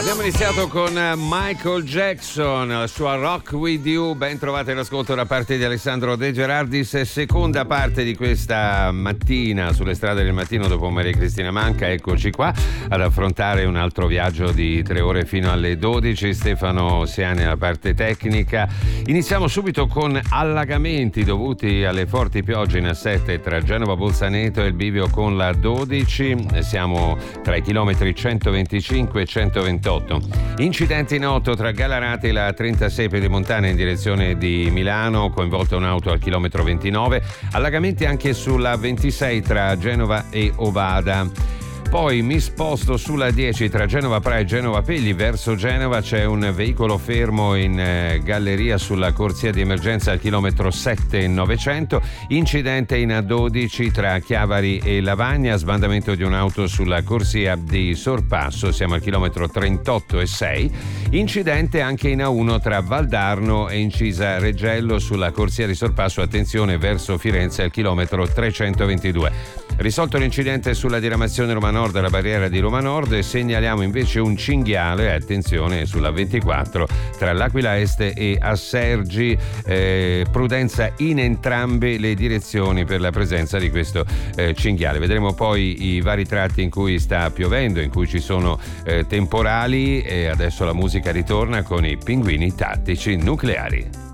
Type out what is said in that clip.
Abbiamo iniziato con Michael Jackson, la sua Rock With You. Ben trovate l'ascolto da parte di Alessandro De Gerardis. Seconda parte di questa mattina sulle strade del mattino dopo Maria Cristina Manca. Eccoci qua ad affrontare un altro viaggio di 3 ore fino alle 12. Stefano Siani alla parte tecnica. Iniziamo subito con allagamenti dovuti alle forti piogge in A7 tra Genova Bolzaneto e il bivio con la 12. Siamo tra i chilometri 125 e 128. Incidenti in 8 tra Gallarate e la 36 Pedemontana in direzione di Milano, coinvolta un'auto al chilometro 29. Allagamenti anche sulla 26 tra Genova e Ovada. Poi mi sposto sulla 10 tra Genova Pra e Genova Pegli. Verso Genova c'è un veicolo fermo in galleria sulla corsia di emergenza al chilometro 7,900. Incidente in A12 tra Chiavari e Lavagna, sbandamento di un'auto sulla corsia di sorpasso, siamo al chilometro 38,6. Incidente anche in A1 tra Valdarno e Incisa Reggello sulla corsia di sorpasso, attenzione verso Firenze al chilometro 322. Risolto l'incidente sulla diramazione Roma Nord della barriera di Roma Nord, e segnaliamo invece un cinghiale, attenzione, sulla 24 tra l'Aquila Est e Assergi, prudenza in entrambe le direzioni per la presenza di questo cinghiale. Vedremo poi i vari tratti in cui sta piovendo, in cui ci sono temporali, e adesso la musica ritorna con i Pinguini Tattici Nucleari.